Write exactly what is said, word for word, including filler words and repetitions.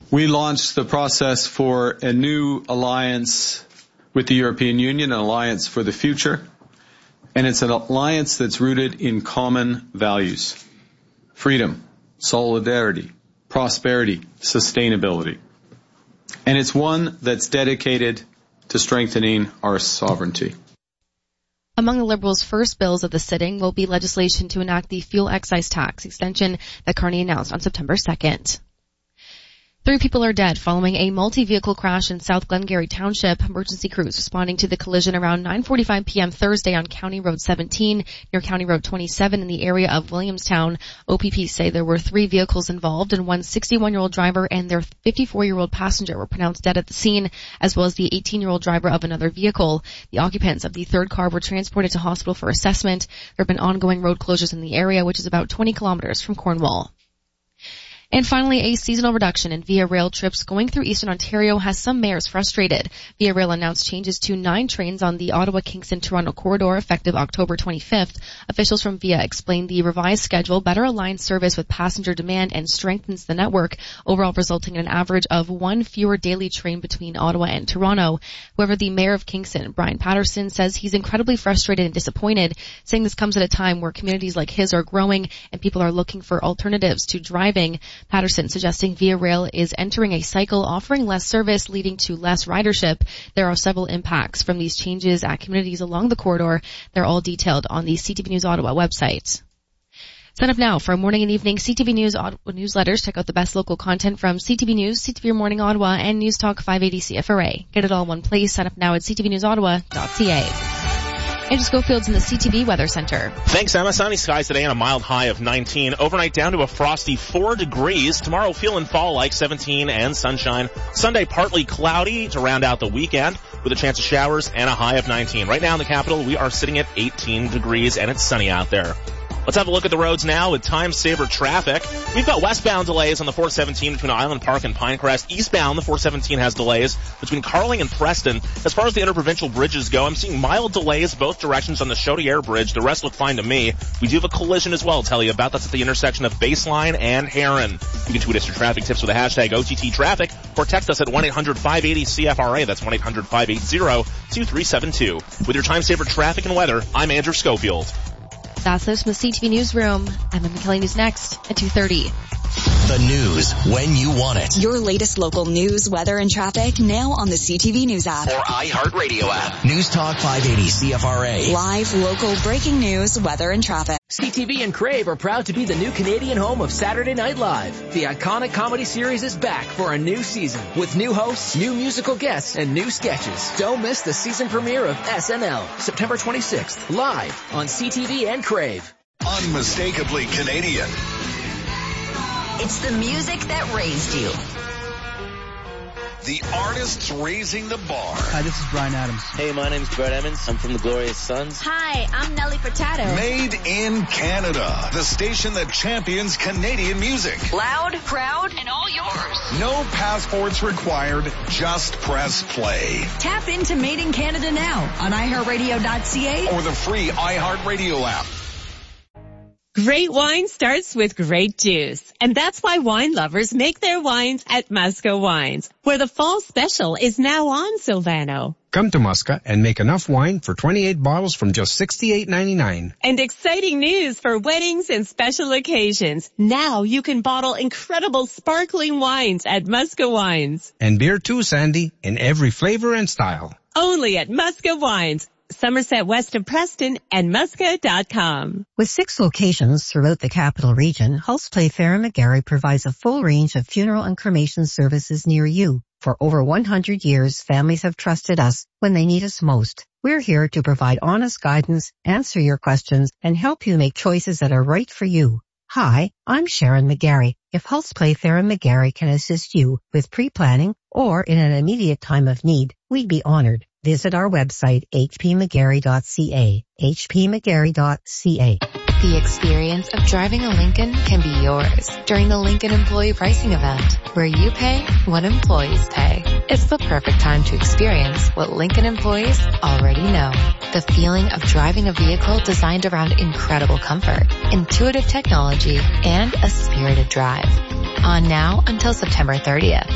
We launched the process for a new alliance with the European Union, an alliance for the future, and it's an alliance that's rooted in common values: freedom, solidarity, prosperity, sustainability. And it's one that's dedicated to strengthening our sovereignty. Among the Liberals' first bills of the sitting will be legislation to enact the fuel excise tax extension that Carney announced on September second. Three people are dead following a multi-vehicle crash in South Glengarry Township. Emergency crews responding to the collision around nine forty-five p.m. Thursday on County Road seventeen near County Road twenty-seven in the area of Williamstown. O P P say there were three vehicles involved, and one sixty-one-year-old driver and their fifty-four-year-old passenger were pronounced dead at the scene, as well as the eighteen-year-old driver of another vehicle. The occupants of the third car were transported to hospital for assessment. There have been ongoing road closures in the area, which is about twenty kilometers from Cornwall. And finally, a seasonal reduction in Via Rail trips going through Eastern Ontario has some mayors frustrated. Via Rail announced changes to nine trains on the Ottawa-Kingston-Toronto corridor effective October twenty-fifth. Officials from Via explained the revised schedule better aligns service with passenger demand and strengthens the network, overall resulting in an average of one fewer daily train between Ottawa and Toronto. However, the mayor of Kingston, Brian Patterson, says he's incredibly frustrated and disappointed, saying this comes at a time where communities like his are growing and people are looking for alternatives to driving. Patterson suggesting Via Rail is entering a cycle offering less service, leading to less ridership. There are several impacts from these changes at communities along the corridor. They're all detailed on the C T V News Ottawa website. Sign up now for morning and evening C T V News Ottawa newsletters. Check out the best local content from C T V News, C T V Morning Ottawa, and News Talk five eighty C F R A. Get it all in one place. Sign up now at c t v news ottawa dot c a. Andrew Schofield's in the C T V Weather Center. Thanks, Emma. Sunny skies today and a mild high of nineteen. Overnight down to a frosty four degrees. Tomorrow feeling fall-like seventeen and sunshine. Sunday partly cloudy to round out the weekend with a chance of showers and a high of nineteen. Right now in the capital, we are sitting at eighteen degrees and it's sunny out there. Let's have a look at the roads now with time-saver traffic. We've got westbound delays on the four seventeen between Island Park and Pinecrest. Eastbound, the four seventeen has delays between Carling and Preston. As far as the interprovincial bridges go, I'm seeing mild delays both directions on the Chaudière Bridge. The rest look fine to me. We do have a collision as well to tell you about. That's at the intersection of Baseline and Heron. You can tweet us your traffic tips with the hashtag O T T traffic or text us at one eight hundred five eighty C F R A. That's one eight hundred five eighty two three seven two. With your time-saver traffic and weather, I'm Andrew Schofield. That's this from the C T V Newsroom. Emma McKelly News next at two thirty. The news when you want it. Your latest local news, weather, and traffic now on the C T V News app. Or iHeartRadio app. News Talk five eighty C F R A. Live, local, breaking news, weather, and traffic. C T V and Crave are proud to be the new Canadian home of Saturday Night Live. The iconic comedy series is back for a new season with new hosts, new musical guests, and new sketches. Don't miss the season premiere of S N L, September twenty-sixth, live on C T V and Crave. Unmistakably Canadian. It's the music that raised you. The artists raising the bar. Hi, this is Bryan Adams. Hey, my name's Brett Emmons. I'm from the Glorious Sons. Hi, I'm Nelly Furtado. Made in Canada. The station that champions Canadian music. Loud, proud, and all yours. No passports required. Just press play. Tap into Made in Canada now on i heart radio dot c a or the free iHeartRadio app. Great wine starts with great juice. And that's why wine lovers make their wines at Musca Wines, where the fall special is now on, Silvano. Come to Musca and make enough wine for twenty-eight bottles from just sixty-eight ninety-nine. And exciting news for weddings and special occasions. Now you can bottle incredible sparkling wines at Musca Wines. And beer too, Sandy, in every flavor and style. Only at Musca Wines. Somerset west of Preston and musca dot com. With six locations throughout the capital region, Hulse Playfair and McGarry provides a full range of funeral and cremation services near you. For over one hundred years, families have trusted us when they need us most. We're here to provide honest guidance, answer your questions, and help you make choices that are right for you. Hi, I'm Sharon McGarry. If Hulse Playfair and McGarry can assist you with pre-planning or in an immediate time of need, we'd be honored. Visit our website, h p mcgarry dot c a, h p mcgarry dot c a. The experience of driving a Lincoln can be yours during the Lincoln Employee Pricing Event, where you pay what employees pay. It's the perfect time to experience what Lincoln employees already know. The feeling of driving a vehicle designed around incredible comfort, intuitive technology, and a spirited drive. On now until September thirtieth.